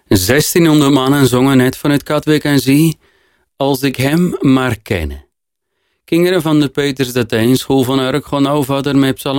1600 mannen zongen net vanuit Katwijk en Zie, als ik hem maar kenne. Kinderen van de Peters Latijn School van Urk gaan nou verder met psalm